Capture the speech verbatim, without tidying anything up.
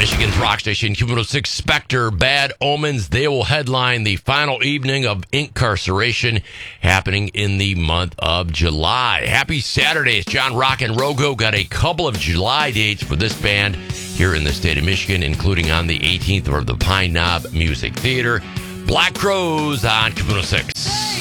Michigan's rock station, Q one oh six, Spectre, Bad Omens. They will headline the final evening of Incarceration happening in the month of July. Happy Saturday. It's John Rock and Rogo. Got a couple of July dates for this band here in the state of Michigan, including on the eighteenth for the Pine Knob Music Theater. Black Crowes on Q one oh six.